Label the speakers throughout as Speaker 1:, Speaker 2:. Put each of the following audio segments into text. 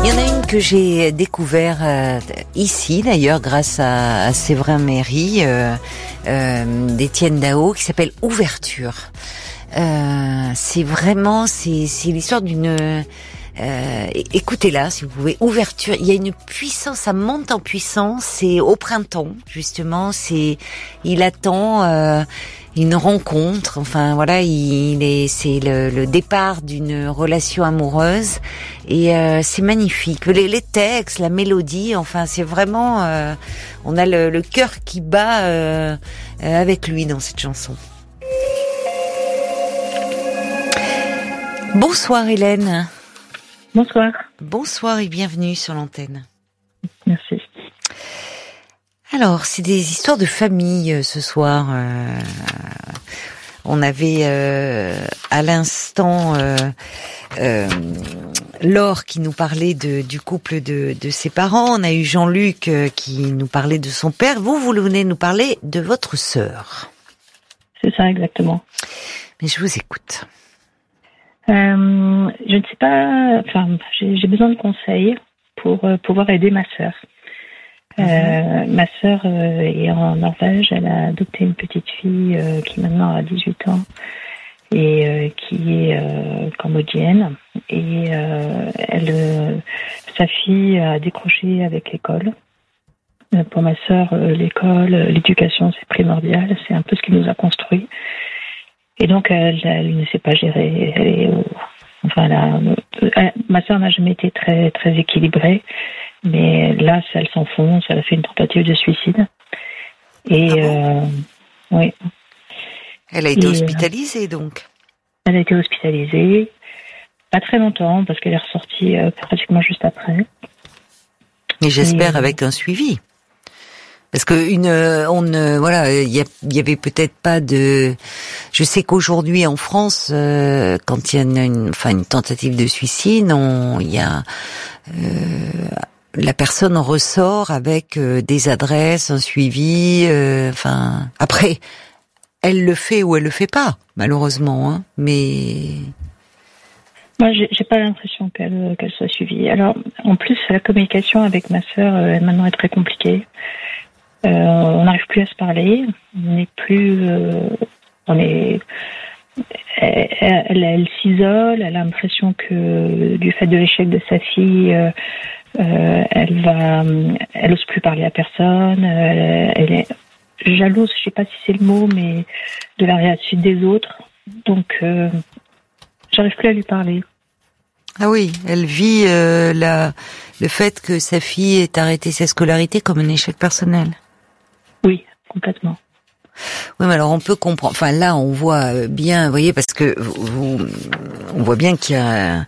Speaker 1: Il y en a une que j'ai découvert ici d'ailleurs grâce à Séverin Méry d'Étienne Dao qui s'appelle Ouverture. C'est vraiment c'est l'histoire d'une écoutez-la si vous pouvez. Ouverture, il y a une puissance, ça monte en puissance. C'est au printemps justement. Il attend une rencontre. Enfin voilà, c'est le départ d'une relation amoureuse et c'est magnifique. Les textes, la mélodie, enfin c'est vraiment. On a le cœur qui bat avec lui dans cette chanson. Bonsoir Hélène.
Speaker 2: Bonsoir.
Speaker 1: Bonsoir et bienvenue sur l'antenne.
Speaker 2: Merci.
Speaker 1: Alors, c'est des histoires de famille ce soir. On avait à l'instant Laure qui nous parlait du couple de ses parents. On a eu Jean-Luc qui nous parlait de son père. Vous venez nous parler de votre sœur.
Speaker 2: C'est ça, exactement.
Speaker 1: Mais je vous écoute.
Speaker 2: Je ne sais pas, enfin, j'ai besoin de conseils pour pouvoir aider ma sœur. Ma sœur est en Norvège, elle a adopté une petite fille qui maintenant a 18 ans et qui est cambodgienne. Et sa fille a décroché avec l'école. Pour ma sœur, l'école, l'éducation, c'est primordial, c'est un peu ce qui nous a construit. Et donc, elle ne sait pas gérer. Ma sœur n'a jamais été très, très équilibrée. Mais là, elle s'enfonce. Elle a fait une tentative de suicide. Et, oui.
Speaker 1: Elle a été hospitalisée, donc?
Speaker 2: Elle a été hospitalisée. Pas très longtemps, parce qu'elle est ressortie pratiquement juste après.
Speaker 1: Mais j'espère avec un suivi. Parce que il y avait peut-être pas de. Je sais qu'aujourd'hui en France, quand il y a une tentative de suicide, la personne ressort avec des adresses, un suivi. Après, elle le fait ou elle le fait pas, malheureusement. Hein, mais
Speaker 2: moi, j'ai pas l'impression qu'elle soit suivie. Alors, en plus, la communication avec ma sœur maintenant est très compliquée. On n'arrive plus à se parler. On n'est plus. Elle s'isole. Elle a l'impression que du fait de l'échec de sa fille, elle ose plus parler à personne. Elle est jalouse. Je sais pas si c'est le mot, mais de la réaction des autres. Donc, j'arrive plus à lui parler.
Speaker 1: Ah oui, elle vit le fait que sa fille ait arrêté sa scolarité comme un échec personnel.
Speaker 2: Oui, complètement.
Speaker 1: Oui, mais alors on peut comprendre. Enfin, là, on voit bien, vous voyez, parce que on voit bien qu'il y a,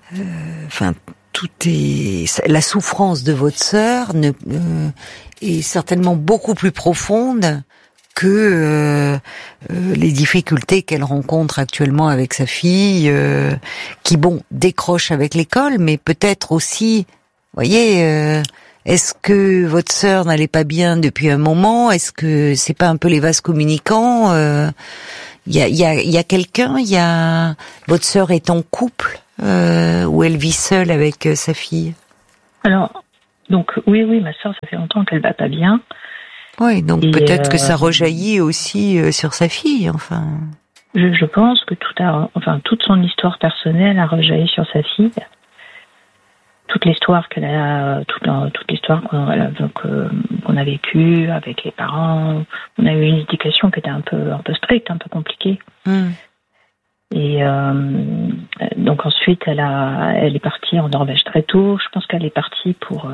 Speaker 1: tout est, la souffrance de votre sœur est certainement beaucoup plus profonde que les difficultés qu'elle rencontre actuellement avec sa fille, qui décroche avec l'école, mais peut-être aussi, vous voyez. Est-ce que votre sœur n'allait pas bien depuis un moment? Est-ce que c'est pas un peu les vases communicants? Il y a quelqu'un? Votre sœur est en couple ou elle vit seule avec sa fille?
Speaker 2: Alors, donc oui, ma sœur, ça fait longtemps qu'elle va pas bien.
Speaker 1: Oui, donc peut-être que ça rejaillit aussi sur sa fille, enfin.
Speaker 2: Je pense que toute son histoire personnelle a rejailli sur sa fille. Toute l'histoire qu'elle a, toute l'histoire qu'on a vécue avec les parents, on a eu une éducation qui était un peu stricte, un peu compliquée. Et donc ensuite, elle est partie en Norvège très tôt. Je pense qu'elle est partie pour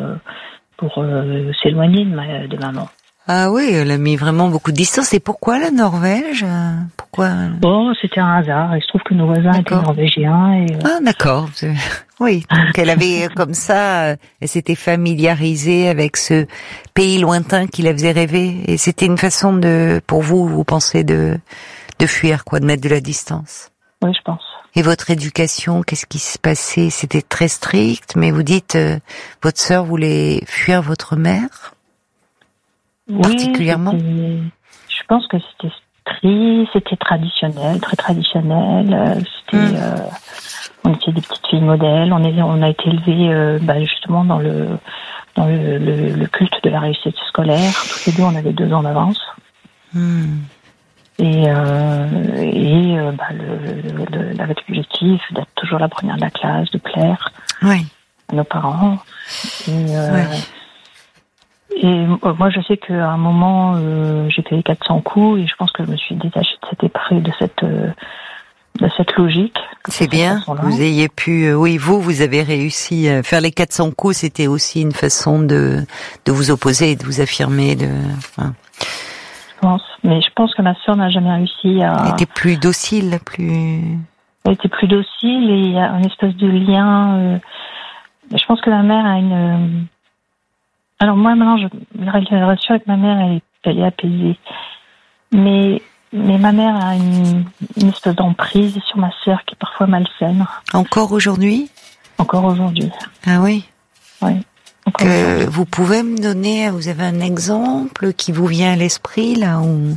Speaker 2: s'éloigner de maman.
Speaker 1: Ah oui, elle a mis vraiment beaucoup de distance. Et pourquoi la Norvège? Pourquoi?
Speaker 2: Bon, c'était un hasard. Il se trouve que nos voisins étaient norvégiens.
Speaker 1: Ah d'accord. Oui, donc elle avait comme ça, elle s'était familiarisée avec ce pays lointain qui la faisait rêver. Et c'était une façon pour vous pensez de fuir, de mettre de la distance.
Speaker 2: Oui, je pense.
Speaker 1: Et votre éducation, qu'est-ce qui se passait? C'était très strict, mais vous dites, votre sœur voulait fuir votre mère?
Speaker 2: Oui,
Speaker 1: particulièrement?
Speaker 2: Je pense que c'était c'était traditionnel, très traditionnel. On était des petites filles modèles. On a été élevées justement dans le culte de la réussite scolaire. Toutes les deux, on avait 2 ans d'avance. Et avec l'objectif d'être toujours la première de la classe, de plaire à nos parents. Et moi, je sais qu'à un moment, j'ai fait 400 coups et je pense que je me suis détachée de cette épreuve, de cette logique.
Speaker 1: C'est bien, vous ayez pu... vous avez réussi à faire les 400 coups, c'était aussi une façon de vous opposer et de vous affirmer.
Speaker 2: Mais je pense que ma sœur n'a jamais réussi à...
Speaker 1: Elle était plus docile,
Speaker 2: Elle était plus docile et il y a un espèce de lien... Je pense que ma mère a une... Alors moi, maintenant, la relation avec ma mère, elle est apaisée. Mais ma mère a une espèce d'emprise sur ma sœur qui est parfois malsaine.
Speaker 1: Encore aujourd'hui ?
Speaker 2: Encore aujourd'hui.
Speaker 1: Ah oui ?
Speaker 2: Oui.
Speaker 1: Vous pouvez me donner, vous avez un exemple qui vous vient à l'esprit, là où...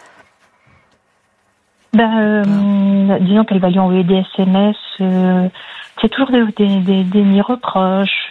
Speaker 2: Disons qu'elle va lui envoyer des SMS. C'est toujours des mi-reproches,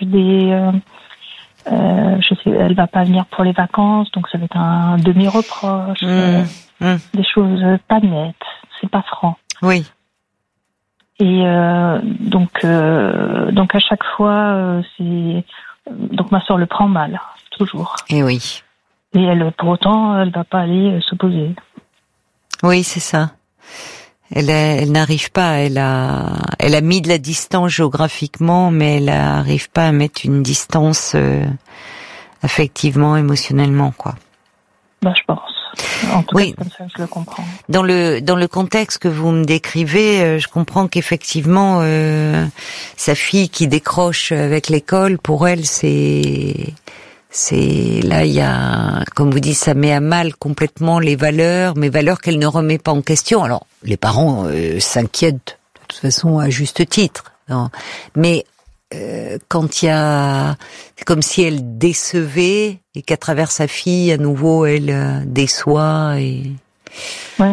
Speaker 2: je sais, elle va pas venir pour les vacances, donc ça va être un demi-reproche, des choses pas nettes, c'est pas franc.
Speaker 1: Oui.
Speaker 2: Et donc à chaque fois, donc ma sœur le prend mal, toujours.
Speaker 1: Et oui.
Speaker 2: Et pour autant, elle va pas aller s'opposer.
Speaker 1: Oui, c'est ça. Elle n'arrive pas, elle a mis de la distance géographiquement, mais elle n'arrive pas à mettre une distance affectivement, émotionnellement, quoi.
Speaker 2: Je pense. En tout cas, comme ça, je le comprends.
Speaker 1: Dans le contexte que vous me décrivez, je comprends qu'effectivement, sa fille qui décroche avec l'école, pour elle, c'est là, il y a, comme vous dites, ça met à mal complètement mes valeurs qu'elle ne remet pas en question. Alors, les parents s'inquiètent de toute façon à juste titre, non. Mais quand il y a, c'est comme si elle décevait et qu'à travers sa fille, à nouveau, elle déçoit et.
Speaker 2: Ouais,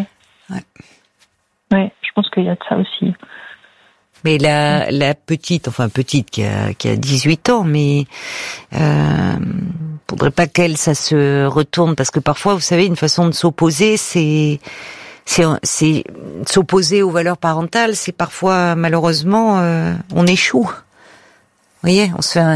Speaker 2: je pense qu'il y a de ça aussi.
Speaker 1: Mais la petite qui a 18 ans, mais faudrait pas qu'elle ça se retourne, parce que parfois, vous savez, une façon de s'opposer, c'est s'opposer aux valeurs parentales, c'est parfois malheureusement on échoue. Vous voyez,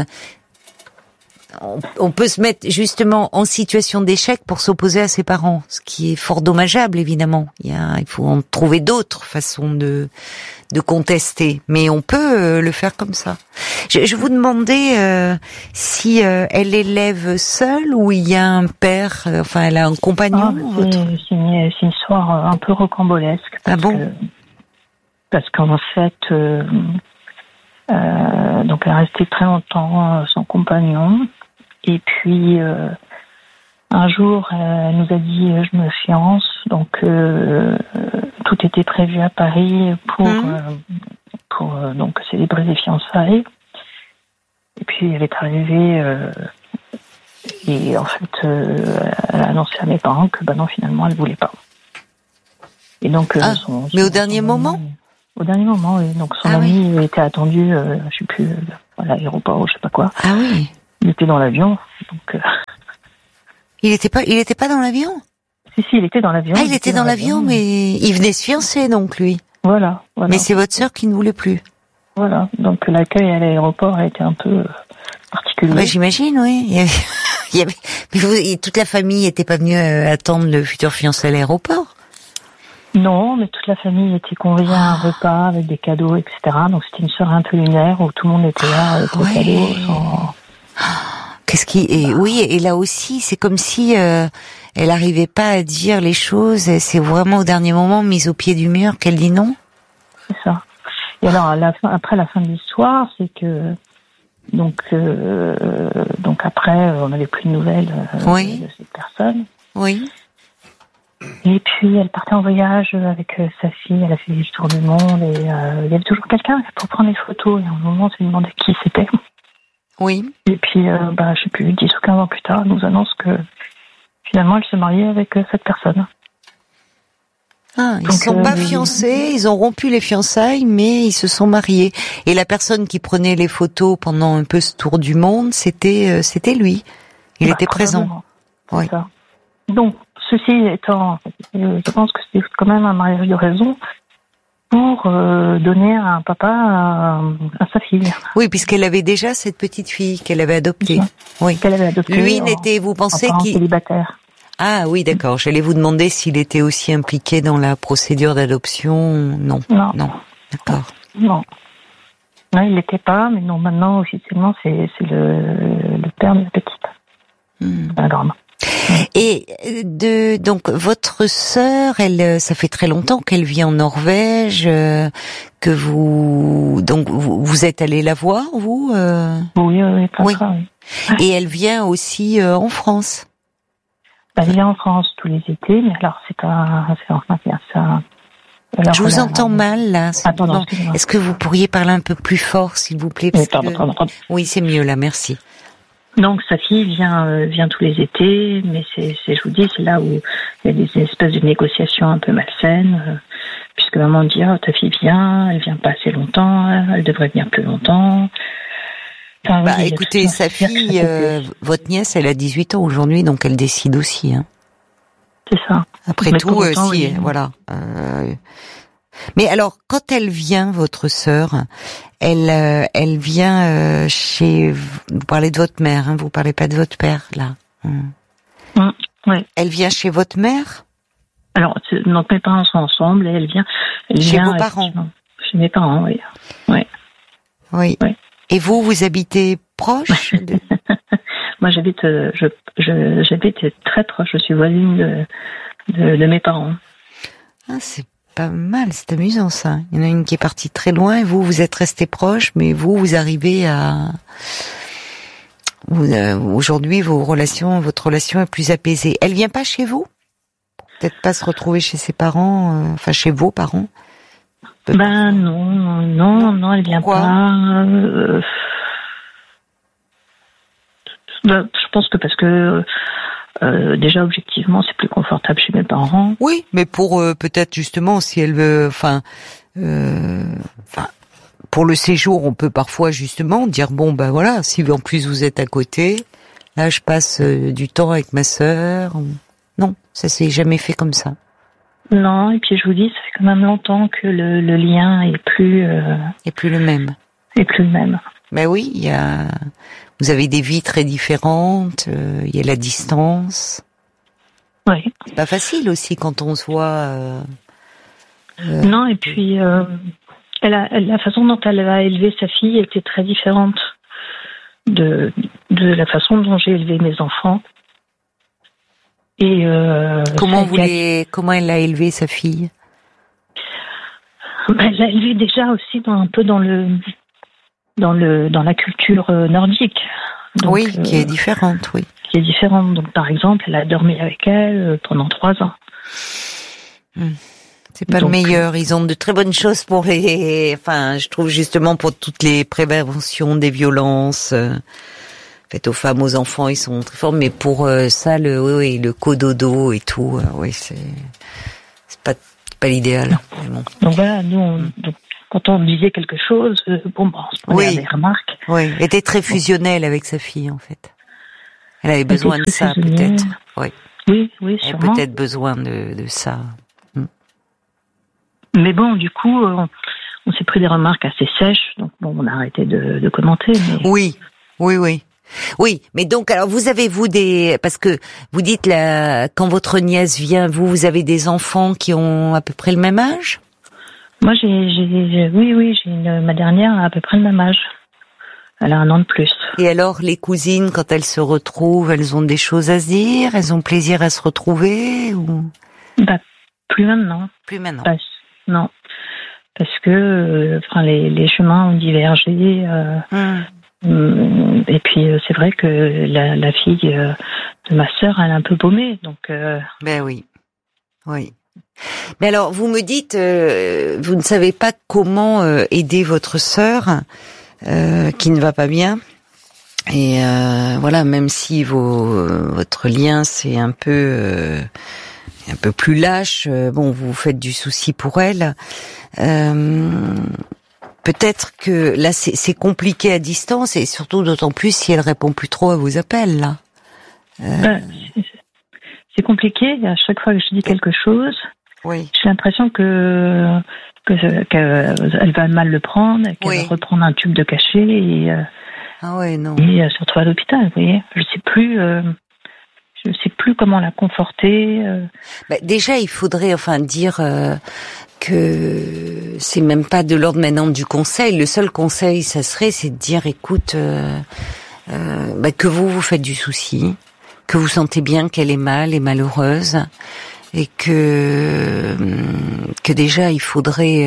Speaker 1: on peut se mettre justement en situation d'échec pour s'opposer à ses parents, ce qui est fort dommageable évidemment. Il faut en trouver d'autres façons de contester, mais on peut le faire comme ça. Je vous demandais si elle élève seule ou il y a un père, elle a un compagnon.
Speaker 2: C'est une histoire un peu rocambolesque. Parce qu'en fait, donc elle est restée très longtemps sans compagnon. Et puis un jour, elle nous a dit je me fiance. Donc tout était prévu à Paris pour donc célébrer les fiançailles. Et puis elle est arrivée et en fait elle a annoncé à mes parents que non, finalement elle voulait pas. Et donc
Speaker 1: mais au dernier moment.
Speaker 2: Au dernier moment, oui. Donc son ami était attendu, je sais plus, à l'aéroport ou je sais pas quoi.
Speaker 1: Ah oui.
Speaker 2: Il était dans l'avion, donc.
Speaker 1: Il était pas dans l'avion.
Speaker 2: Si, il était dans l'avion.
Speaker 1: Ah, il était dans l'avion, mais il venait se fiancer, donc lui.
Speaker 2: Voilà.
Speaker 1: Mais c'est votre sœur qui ne voulait plus.
Speaker 2: Voilà. Donc l'accueil à l'aéroport a été un peu particulier.
Speaker 1: J'imagine, oui. Mais toute la famille n'était pas venue attendre le futur fiancé à l'aéroport.
Speaker 2: Non, mais toute la famille était conviée à un repas avec des cadeaux, etc. Donc c'était une soirée un peu lunaire où tout le monde était là avec les cadeaux.
Speaker 1: Et là aussi, c'est comme si elle arrivait pas à dire les choses. C'est vraiment au dernier moment, mise au pied du mur, qu'elle dit non.
Speaker 2: C'est ça. Et alors, après la fin de l'histoire, c'est que donc après, on n'avait plus de nouvelles de cette personne.
Speaker 1: Oui.
Speaker 2: Et puis, elle partait en voyage avec sa fille. Elle a fait le tour du monde et il y avait toujours quelqu'un pour prendre les photos. Et à un moment, on s'est demandé qui c'était.
Speaker 1: Oui.
Speaker 2: Et puis, je sais plus, 10 ou 15 ans plus tard, elle nous annonce que finalement, elle se mariait avec cette personne.
Speaker 1: Ah, ils sont pas fiancés, ils ont rompu les fiançailles, mais ils se sont mariés. Et la personne qui prenait les photos pendant un peu ce tour du monde, c'était lui. Il était présent.
Speaker 2: Oui. Ça. Donc, ceci étant, je pense que c'est quand même un mariage de raison pour donner un papa à sa fille.
Speaker 1: Oui, puisqu'elle avait déjà cette petite fille qu'elle avait adoptée. Oui.
Speaker 2: Qu'elle avait adoptée.
Speaker 1: Lui vous pensez qu'il...
Speaker 2: célibataire.
Speaker 1: Ah oui, d'accord. J'allais vous demander s'il était aussi impliqué dans la procédure d'adoption. Non. D'accord.
Speaker 2: Non, il l'était pas, mais non, maintenant, officiellement, c'est le père de la petite. La grande.
Speaker 1: Et donc votre sœur, ça fait très longtemps qu'elle vit en Norvège, que vous êtes allé la voir, vous
Speaker 2: Oui.
Speaker 1: Et elle vient aussi en France.
Speaker 2: Elle vient en France tous les étés, mais alors c'est ça.
Speaker 1: Je vous entends mal là.
Speaker 2: Attends,
Speaker 1: est-ce que vous pourriez parler un peu plus fort, s'il vous plaît?
Speaker 2: Pardon.
Speaker 1: Oui, c'est mieux là, merci.
Speaker 2: Donc sa fille vient tous les étés, mais je vous dis, c'est là où il y a des espèces de négociations un peu malsaines, puisque maman dit ta fille vient, elle vient pas assez longtemps, elle devrait venir plus longtemps. Enfin, oui,
Speaker 1: écoutez, sa fille, votre nièce, elle a 18 ans aujourd'hui, donc elle décide aussi. Hein.
Speaker 2: C'est ça.
Speaker 1: Après
Speaker 2: mais
Speaker 1: tout, voilà. Mais alors, quand elle vient, votre sœur, elle vient chez... Vous parlez de votre mère, hein, vous parlez pas de votre père, là.
Speaker 2: Ouais.
Speaker 1: Elle vient chez votre mère?
Speaker 2: Alors, donc mes parents sont ensemble et elle vient
Speaker 1: chez vos parents?
Speaker 2: Chez mes parents, oui.
Speaker 1: Oui. Et vous habitez proche de...
Speaker 2: Moi, j'habite très proche. Je suis voisine de mes parents.
Speaker 1: Ah, c'est pas mal, c'est amusant ça. Il y en a une qui est partie très loin et vous êtes resté proche, mais vous arrivez à... Aujourd'hui, votre relation est plus apaisée. Elle vient pas chez vous? Peut-être pas se retrouver chez ses parents, chez vos parents?
Speaker 2: Non, elle vient pas. Je pense que parce que déjà objectivement c'est plus confortable chez mes parents.
Speaker 1: Oui, mais pour peut-être justement si elle veut, pour le séjour, on peut parfois justement dire voilà, si en plus vous êtes à côté, là je passe du temps avec ma sœur. Non, ça s'est jamais fait comme ça.
Speaker 2: Non, et puis je vous dis, ça fait quand même longtemps que le lien est plus
Speaker 1: le même.
Speaker 2: Est plus le même.
Speaker 1: Ben oui, vous avez des vies très différentes, il y a la distance.
Speaker 2: Oui.
Speaker 1: C'est pas facile aussi quand on se voit.
Speaker 2: Non, et puis la façon dont elle a élevé sa fille était très différente de la façon dont j'ai élevé mes enfants. Et
Speaker 1: comment elle a élevé sa fille?
Speaker 2: Elle l'a élevée déjà aussi dans la culture nordique. Donc,
Speaker 1: oui, qui est différente, oui.
Speaker 2: Qui est différente. Donc, par exemple, elle a dormi avec elle pendant 3 ans.
Speaker 1: C'est pas le meilleur. Ils ont de très bonnes choses pour je trouve justement pour toutes les préventions des violences faites aux femmes, aux enfants, ils sont très forts. Mais pour ça, le cododo et tout, c'est pas l'idéal. Bon.
Speaker 2: Donc voilà, nous, quand on disait quelque chose, on se prenait des remarques.
Speaker 1: Oui, elle était très fusionnelle avec sa fille, en fait. Elle avait besoin de ça, peut-être.
Speaker 2: Oui, sûrement.
Speaker 1: Elle a peut-être besoin de ça.
Speaker 2: Mais bon, du coup, on s'est pris des remarques assez sèches, donc on a arrêté de commenter. Mais...
Speaker 1: Oui, mais donc, alors parce que vous dites quand votre nièce vient, vous avez des enfants qui ont à peu près le même âge?
Speaker 2: Moi, ma dernière a à peu près le même âge. Elle a 1 an de plus.
Speaker 1: Et alors, les cousines, quand elles se retrouvent, elles ont des choses à se dire? Elles ont plaisir à se retrouver ou...
Speaker 2: Plus maintenant.
Speaker 1: Plus maintenant.
Speaker 2: Non. Parce que, les chemins ont divergé. Et puis, c'est vrai que la fille de ma sœur, elle est un peu paumée. Donc.
Speaker 1: Ben oui. Oui. Mais alors, vous me dites, vous ne savez pas comment aider votre sœur qui ne va pas bien. Et voilà, même si votre lien s'est un peu un peu plus lâche. Bon, vous vous faites du souci pour elle. Peut-être que là, c'est compliqué à distance, et surtout d'autant plus si elle répond plus trop à vos appels, là.
Speaker 2: C'est compliqué. À chaque fois que je dis quelque chose,
Speaker 1: oui,
Speaker 2: j'ai l'impression qu'elle va mal le prendre, qu'elle va reprendre un tube de cachet et
Speaker 1: ah ouais, non.
Speaker 2: Et se retrouve à l'hôpital. Vous voyez, je sais plus comment la conforter.
Speaker 1: Déjà, il faudrait dire que c'est même pas de l'ordre maintenant du conseil. Le seul conseil, c'est de dire, écoute, que vous faites du souci, que vous sentez bien qu'elle est mal et malheureuse, et que déjà il faudrait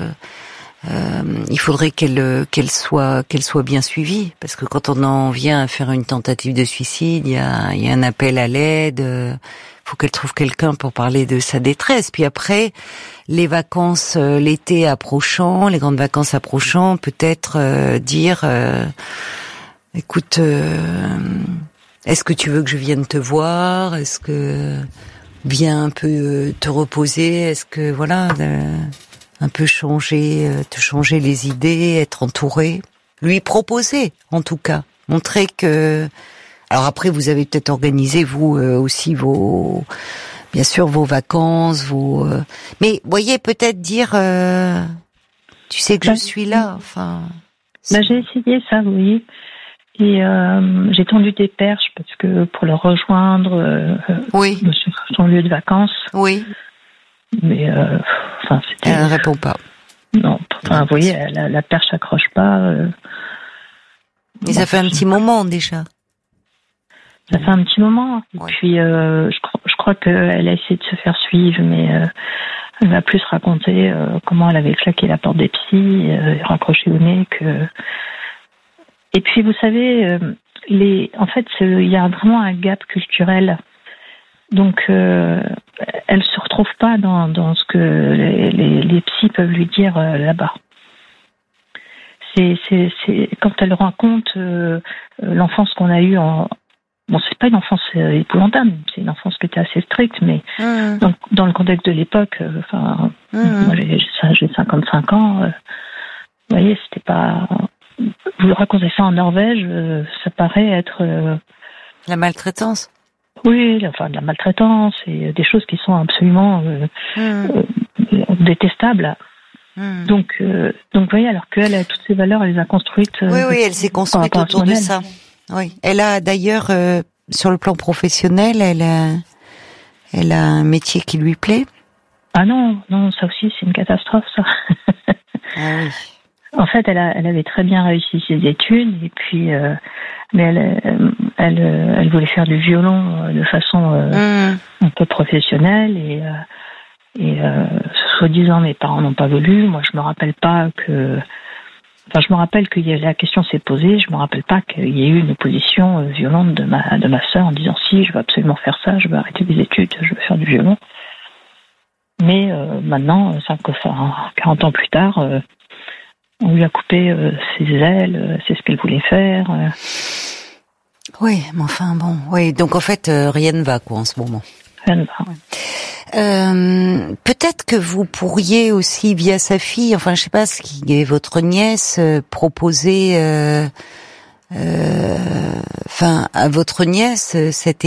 Speaker 1: qu'elle soit bien suivie, parce que quand on en vient à faire une tentative de suicide, il y a un appel à l'aide. Faut qu'elle trouve quelqu'un pour parler de sa détresse. Puis après, les vacances, l'été approchant, les grandes vacances approchant, peut-être dire, écoute, est-ce que tu veux que je vienne te voir? Est-ce que viens un peu te reposer? Est-ce que un peu te changer les idées, être entouré, lui proposer en tout cas, montrer que. Alors après, vous avez peut-être organisé vous aussi vos vacances, mais voyez, peut-être dire, tu sais que je suis là. Enfin.
Speaker 2: J'ai essayé ça, oui, et j'ai tendu des perches parce que pour le rejoindre, sur son lieu de vacances.
Speaker 1: Oui.
Speaker 2: Mais c'était.
Speaker 1: Elle ne répond pas.
Speaker 2: Non, vous voyez, la perche s'accroche pas.
Speaker 1: Mais ça fait un petit moment déjà.
Speaker 2: Ça fait un petit moment. Et puis, je crois qu'elle a essayé de se faire suivre, mais elle va plus raconter comment elle avait claqué la porte des psys, raccroché au nez. Et puis, vous savez, en fait, il y a vraiment un gap culturel. Donc, elle se retrouve pas dans ce que les psys peuvent lui dire là-bas. C'est quand elle raconte l'enfance qu'on a eue Bon, c'est pas une enfance épouvantable, c'est une enfance qui était assez stricte, mais dans le contexte de l'époque, moi j'ai 55 ans, vous voyez, c'était pas. Vous racontez ça en Norvège, ça paraît être.
Speaker 1: La maltraitance.
Speaker 2: Oui, de la maltraitance et des choses qui sont absolument détestables. Donc, vous voyez, alors qu'elle a toutes ces valeurs, elle les a construites.
Speaker 1: Oui, elle s'est construite autour de ça. Oui, elle a d'ailleurs sur le plan professionnel, elle a un métier qui lui plaît.
Speaker 2: Ah non, ça aussi c'est une catastrophe ça.
Speaker 1: Ah oui.
Speaker 2: En fait, elle avait très bien réussi ses études et puis, mais elle voulait faire du violon de façon un peu professionnelle et soi-disant mes parents n'ont pas voulu. Moi, je me rappelle pas que. Enfin, je me rappelle que la question s'est posée. Je me rappelle pas qu'il y ait eu une opposition violente de ma sœur en disant si, je veux absolument faire ça, je veux arrêter mes études, je veux faire du violon. Mais maintenant, 40 ans plus tard, on lui a coupé ses ailes. C'est ce qu'elle voulait faire.
Speaker 1: Oui, mais enfin bon, oui. Donc en fait, rien ne va en ce moment.
Speaker 2: Rien ne va.
Speaker 1: Ouais. Peut-être que vous pourriez aussi, via sa fille, enfin je sais pas, ce qui est votre nièce, proposer, à votre nièce cette